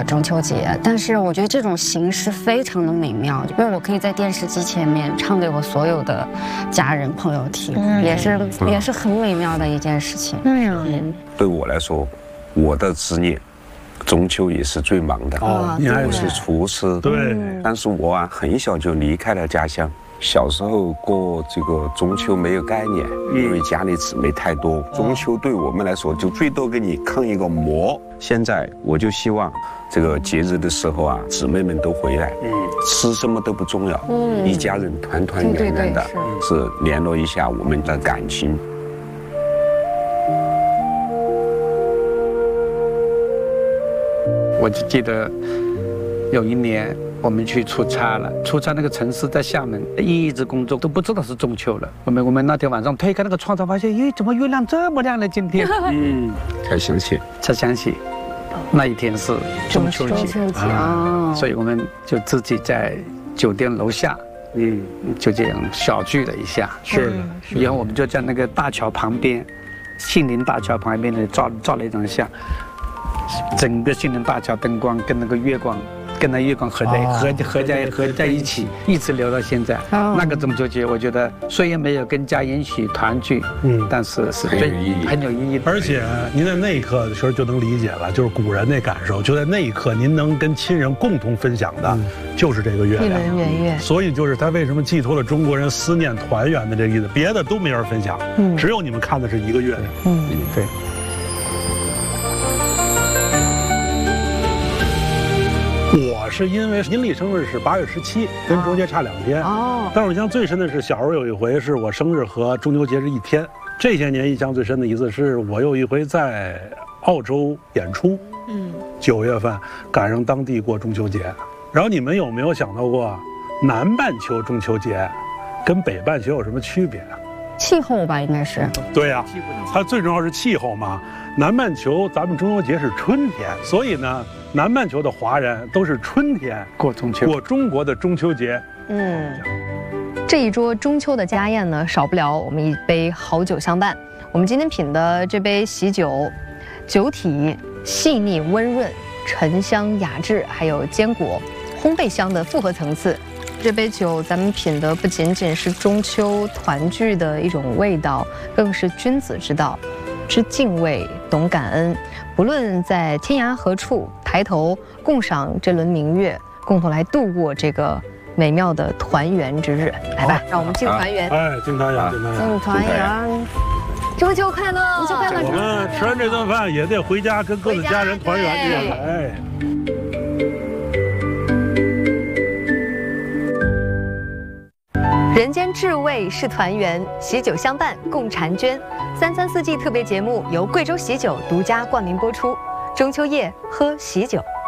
过中秋节，但是我觉得这种形式非常的美妙，因为我可以在电视机前面唱给我所有的家人朋友听，也是很美妙的一件事情。 对我来说，我的职业中秋也是最忙的。我是厨师， 对。 但是我很小就离开了家乡。小时候过这个中秋没有概念，因为家里姊妹太多，中秋对我们来说就最多给你抗一个馍。现在我就希望这个节日的时候姊妹们都回来，吃什么都不重要，一家人团团圆圆的，是联络一下我们的感情。 我就记得有一年我们去出差了，出差那个城市在厦门，一直工作都不知道是中秋了。我们那天晚上推开那个窗，才发现，怎么月亮这么亮呢？今天，才想起，那一天是中秋节所以我们就自己在酒店楼下，就这样小聚了一下。是，然后我们就在那个大桥旁边，杏林大桥旁边的照了一张相。整个杏林大桥灯光跟那个月光合在一起，一直留到现在。那个中秋节，我觉得虽然没有跟家人一起团聚，但是很有意义。 而且您在那一刻的时候就能理解了，就是古人那感受，就在那一刻您能跟亲人共同分享的，就是这个月亮。 一轮圆月。所以就是他为什么寄托了中国人思念团圆的这个意思，别的都没人分享，只有你们看的是一个月亮。 对。 我是因为阴历生日是8月17，跟中秋节差2天。但是我印象最深的是小时候有一回是我生日和中秋节是一天。这些年印象最深的一次是我有一回在澳洲演出，9月份赶上当地过中秋节。然后你们有没有想到过，南半球中秋节跟北半球有什么区别？ 气候吧，应该是。 对呀，它最重要是气候嘛。南半球咱们中秋节是春天，所以呢，南半球的华人都是春天过中秋， 过中国的中秋节。 这一桌中秋的家宴呢，少不了我们一杯好酒相伴。我们今天品的这杯喜酒，酒体细腻温润，沉香雅致，还有坚果、烘焙香的复合层次。这杯酒咱们品的不仅仅是中秋团聚的一种味道，更是君子之道，知敬畏，懂感恩。不论在天涯何处，抬头共赏这轮明月，共同来度过这个美妙的团圆之日。来吧，让我们敬团圆。 敬团圆， 敬团圆。 中秋快乐！中秋快乐！ 我们吃完这顿饭也得回家跟各自家人团圆去。 人间至味是团圆，喜酒相伴共婵娟。3餐4季特别节目由贵州喜酒独家冠名播出。中秋夜喝喜酒。